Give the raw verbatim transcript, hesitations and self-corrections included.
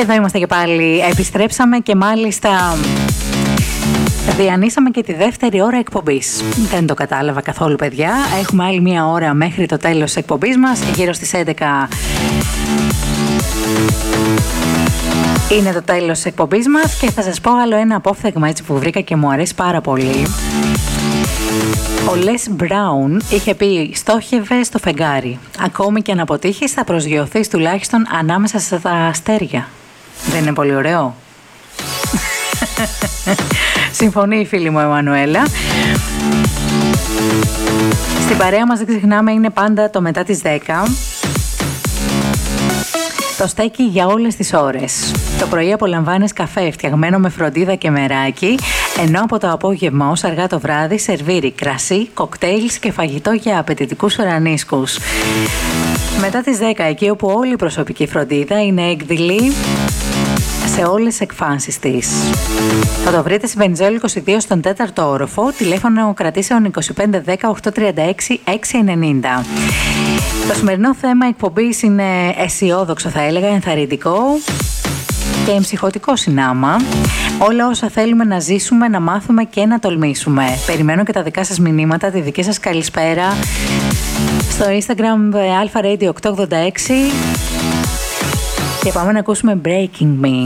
Εδώ είμαστε και πάλι. Επιστρέψαμε και μάλιστα διανύσαμε και τη δεύτερη ώρα εκπομπής. Δεν το κατάλαβα καθόλου, παιδιά. Έχουμε άλλη μία ώρα μέχρι το τέλος της εκπομπής μας. Γύρω στις έντεκα είναι το τέλος της εκπομπής μας και θα σας πω άλλο ένα απόφθεγμα έτσι που βρήκα και μου αρέσει πάρα πολύ. Ο Λες Μπράουν είχε πει: στόχευε στο φεγγάρι. Ακόμη και αν αποτύχεις θα προσγειωθείς τουλάχιστον ανάμεσα στα αστέρια. Δεν είναι πολύ ωραίο? Συμφωνεί η φίλη μου Εμμανουέλα. Στην παρέα μας, δεν ξεχνάμε, είναι πάντα το μετά τις δέκα. Το στέκι για όλες τις ώρες. Το πρωί απολαμβάνεις καφέ φτιαγμένο με φροντίδα και μεράκι, ενώ από το απόγευμα ως αργά το βράδυ σερβίρει κρασί, κοκτέιλς και φαγητό για απαιτητικούς ουρανίσκους. Μετά τις δέκα, εκεί όπου όλη η προσωπική φροντίδα είναι έκδηλη σε όλες τις εκφάνσεις της. Θα το βρείτε στη Βενιζέλου είκοσι δύο στον τέταρτο όροφο, τηλέφωνο κρατήσεων είκοσι πέντε δέκα οκτακόσια τριάντα έξι εξακόσια ενενήντα. Το σημερινό θέμα εκπομπής είναι αισιόδοξο, θα έλεγα, ενθαρρυντικό και εμψυχωτικό συνάμα. Όλα όσα θέλουμε να ζήσουμε, να μάθουμε και να τολμήσουμε. Περιμένω και τα δικά σας μηνύματα, τη δική σας καλησπέρα στο Instagram alpha radio οκτακόσια ογδόντα έξι και πάμε να ακούσουμε Breaking Me.